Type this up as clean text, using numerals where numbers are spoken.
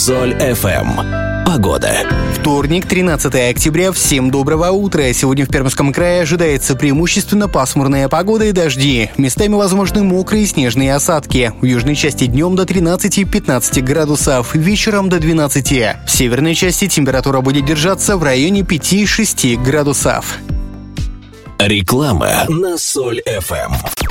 Соль FM. Погода. Вторник, 13 октября. Всем доброго утра. Сегодня в Пермском крае ожидается преимущественно пасмурная погода и дожди. Местами возможны мокрые снежные осадки. В южной части днем до 13-15 градусов, вечером до 12. В северной части температура будет держаться в районе 5-6 градусов. Реклама на Соль FM.